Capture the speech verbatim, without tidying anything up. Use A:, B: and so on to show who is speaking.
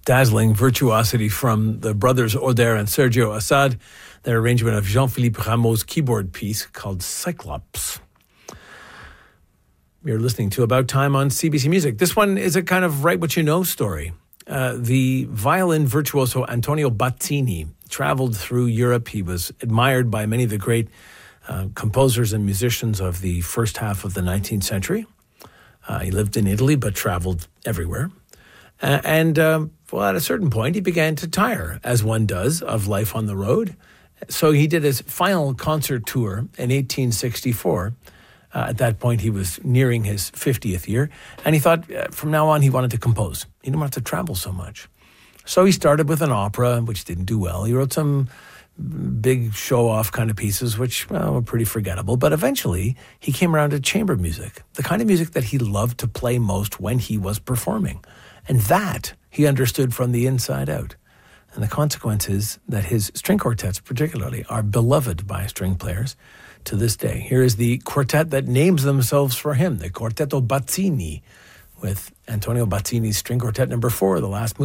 A: dazzling virtuosity from the brothers Oder and Sergio Assad, their arrangement of Jean-Philippe Rameau's keyboard piece called Cyclops. You're listening to About Time on C B C Music. This one is a kind of write-what-you-know story. Uh, the violin virtuoso Antonio Bazzini traveled through Europe. He was admired by many of the great uh, composers and musicians of the first half of the nineteenth century. Uh, he lived in Italy but traveled everywhere. Uh, and uh, well, at a certain point, he began to tire, as one does, of life on the road. So he did his final concert tour in eighteen sixty-four. Uh, at that point, he was nearing his fiftieth year. And he thought uh, from now on, he wanted to compose. He didn't want to travel so much. So he started with an opera, which didn't do well. He wrote some big show-off kind of pieces, which well, were pretty forgettable. But eventually, he came around to chamber music, the kind of music that he loved to play most when he was performing. And that he understood from the inside out. And the consequence is that his string quartets particularly are beloved by string players to this day. Here is the quartet that names themselves for him, the Quartetto Bazzini, with Antonio Bazzini's string quartet number four, the last movement.